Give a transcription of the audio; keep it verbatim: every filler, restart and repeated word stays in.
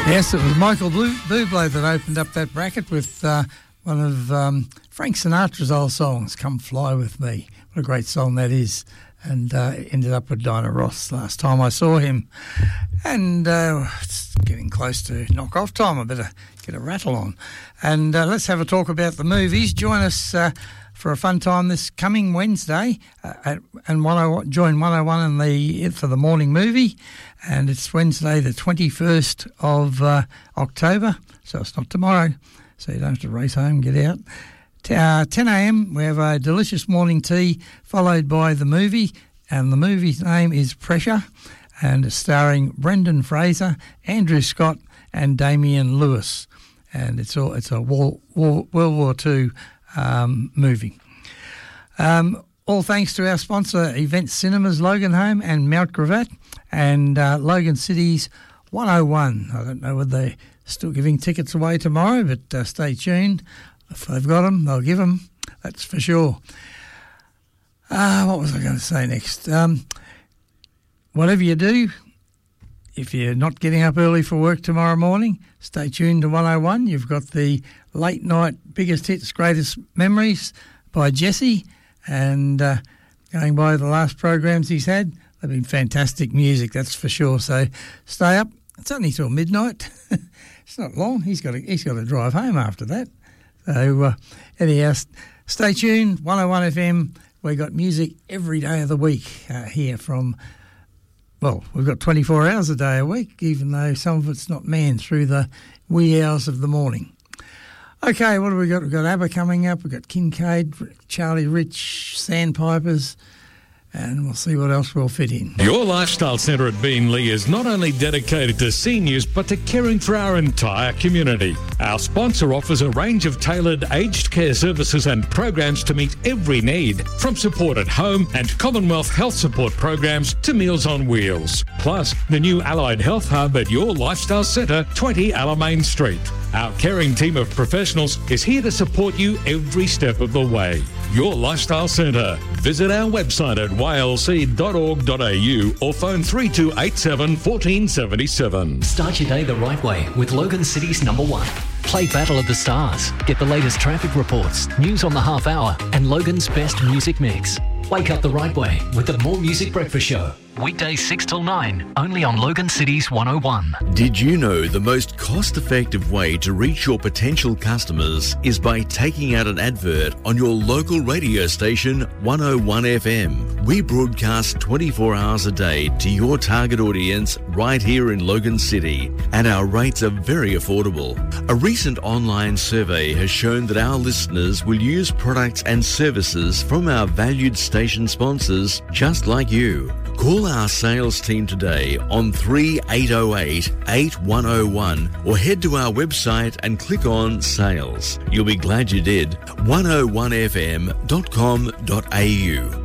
Yes, it was Michael Bublé that opened up that bracket with uh, one of um, Frank Sinatra's old songs, Come Fly With Me. What a great song that is. And uh, ended up with Dinah Ross last time I saw him. And uh, it's getting close to knock-off time. I better get a rattle on. And uh, let's have a talk about the movies. Join us uh, for a fun time this coming Wednesday uh, at, and one oh one, join one oh one in the, for the morning movie. And it's Wednesday the twenty-first of uh, October, so it's not tomorrow, so you don't have to race home, get out. Uh, ten a.m. we have a delicious morning tea followed by the movie, and the movie's name is Pressure, and it's starring Brendan Fraser, Andrew Scott and Damian Lewis, and it's all it's a war, war, World War Two um, movie. Um, all thanks to our sponsor Event Cinemas, Loganholme and Mount Gravatt, and uh, Logan City's one oh one. I don't know whether they're still giving tickets away tomorrow, but uh, stay tuned. If they've got them, they'll give them, that's for sure. Uh, what was I going to say next? Um, whatever you do, if you're not getting up early for work tomorrow morning, stay tuned to one oh one. You've got the late night biggest hits, greatest memories by Jesse, and uh, going by the last programs he's had, they've been fantastic music, that's for sure. So stay up. It's only till midnight. It's not long. He's got to, he's got to drive home after that. So, uh, anyhow, stay tuned, one oh one F M. We've got music every day of the week uh, here from, well, we've got twenty-four hours a day a week, even though some of it's not manned through the wee hours of the morning. Okay, what have we got? We've got ABBA coming up. We've got Kincaid, Charlie Rich, Sandpipers, and we'll see what else will fit in. Your Lifestyle Centre at Beenleigh is not only dedicated to seniors, but to caring for our entire community. Our sponsor offers a range of tailored aged care services and programs to meet every need, from support at home and Commonwealth health support programs to Meals on Wheels. Plus, the new Allied Health Hub at Your Lifestyle Centre, twenty Alamein Street. Our caring team of professionals is here to support you every step of the way. Your Lifestyle Centre. Visit our website at y l c dot org dot a u or phone three two eight seven, one four seven seven. Start your day the right way with Logan City's number one. Play Battle of the Stars. Get the latest traffic reports, news on the half hour, and Logan's best music mix. Wake up the right way with the More Music Breakfast Show. Weekdays six till nine, only on Logan City's one oh one. Did you know the most cost-effective way to reach your potential customers is by taking out an advert on your local radio station one oh one F M? We broadcast twenty-four hours a day to your target audience right here in Logan City, and our rates are very affordable. A recent online survey has shown that our listeners will use products and services from our valued station sponsors just like you. Call our sales team today on three eight oh eight, eight one oh one or head to our website and click on Sales. You'll be glad you did. one oh one f m dot com dot a u.